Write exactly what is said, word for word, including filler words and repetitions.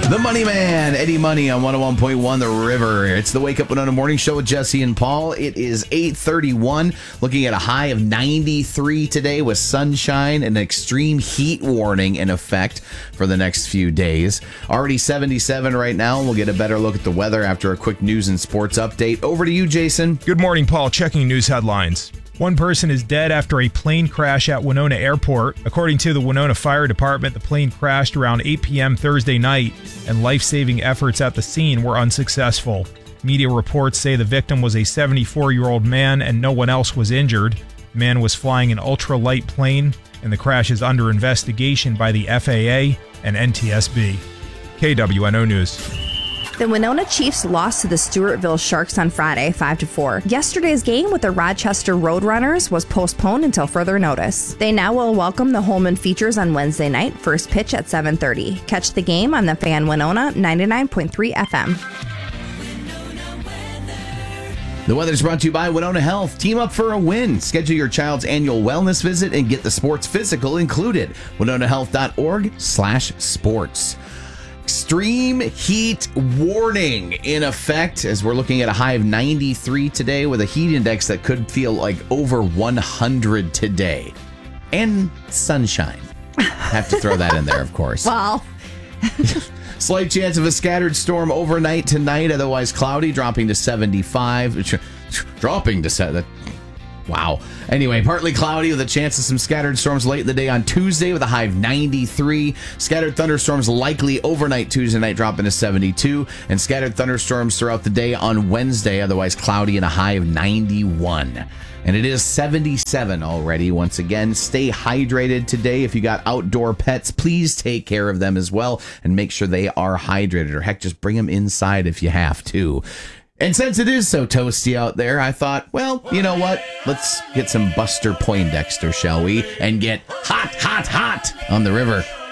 The Money Man, Eddie Money on one oh one point one The River. It's the Wake Up Winona Morning Show with Jesse and Paul. It is eight thirty-one, looking at a high of ninety-three today with sunshine and an extreme heat warning in effect for the next few days. Already seventy-seven right now. We'll get a better look at the weather after a quick news and sports update. Over to you, Jason. Good morning, Paul. Checking news headlines. One person is dead after a plane crash at Winona Airport. According to the Winona Fire Department, the plane crashed around eight p.m. Thursday night, and life-saving efforts at the scene were unsuccessful. Media reports say the victim was a seventy-four-year-old man and no one else was injured. The man was flying an ultralight plane, and the crash is under investigation by the F A A and N T S B. K W N O News. The Winona Chiefs lost to the Stewartville Sharks on Friday, five to four. Yesterday's game with the Rochester Roadrunners was postponed until further notice. They now will welcome the Holman Features on Wednesday night, first pitch at seven thirty. Catch the game on the Fan Winona ninety-nine point three F M. The weather's brought to you by Winona Health. Team up for a win. Schedule your child's annual wellness visit and get the sports physical included. winona health dot org slash sports. Extreme heat warning in effect as we're looking at a high of ninety-three today with a heat index that could feel like over one hundred today. And sunshine. Have to throw that in there, of course. Well, slight chance of a scattered storm overnight tonight, otherwise cloudy, dropping to seventy-five. Dropping to seven. Wow. Anyway, partly cloudy with a chance of some scattered storms late in the day on Tuesday with a high of ninety-three. Scattered thunderstorms likely overnight Tuesday night, dropping to seventy-two. And scattered thunderstorms throughout the day on Wednesday, otherwise cloudy and a high of ninety-one. And it is seventy-seven already. Once again, stay hydrated today. If you got outdoor pets, please take care of them as well and make sure they are hydrated. Or heck, just bring them inside if you have to. And since it is so toasty out there, I thought, well, you know what? Let's get some Buster Poindexter, shall we? And get hot, hot, hot on the river.